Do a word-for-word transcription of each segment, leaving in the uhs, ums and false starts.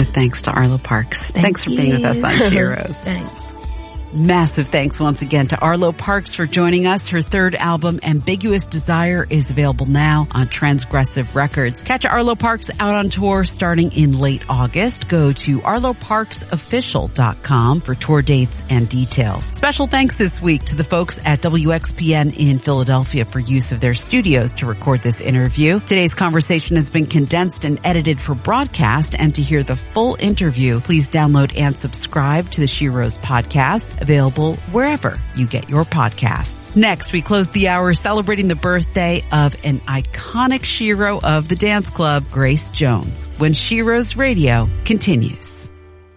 with thanks to Arlo Parks. Thank thanks for you. being with us on Sheroes. Thanks. Massive thanks once again to Arlo Parks for joining us. Her third album, Ambiguous Desire, is available now on Transgressive Records. Catch Arlo Parks out on tour starting in late August. Go to arlo parks official dot com for tour dates and details. Special thanks this week to the folks at W X P N in Philadelphia for use of their studios to record this interview. Today's conversation has been condensed and edited for broadcast, and to hear the full interview, please download and subscribe to the Sheroes podcast, available wherever you get your podcasts. Next, we close the hour celebrating the birthday of an iconic Shero of the dance club, Grace Jones, when Sheroes Radio continues.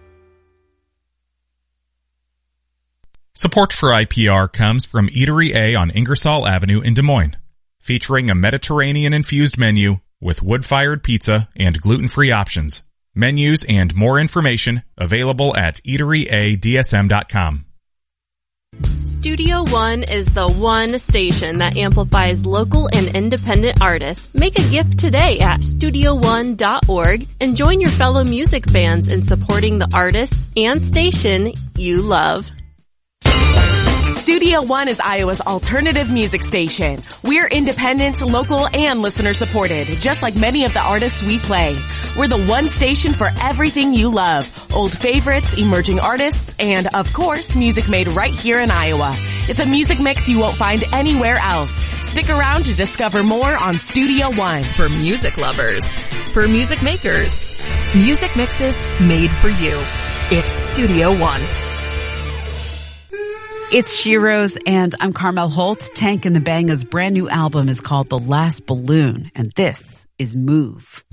Support for I P R comes from Eatery A on Ingersoll Avenue in Des Moines, featuring a Mediterranean-infused menu with wood-fired pizza and gluten-free options. Menus and more information available at eatery a d s m dot com. Studio One is the one station that amplifies local and independent artists. Make a gift today at studio one dot org and join your fellow music fans in supporting the artists and station you love. Studio One is Iowa's alternative music station. We're independent, local, and listener supported, just like many of the artists we play. We're the one station for everything you love. Old favorites, emerging artists, and of course, music made right here in Iowa. It's a music mix you won't find anywhere else. Stick around to discover more on Studio One. For music lovers, for music makers, music mixes made for you. It's Studio One. It's Sheroes, and I'm Carmel Holt. Tank and the Banga's brand new album is called The Last Balloon, and this is Move.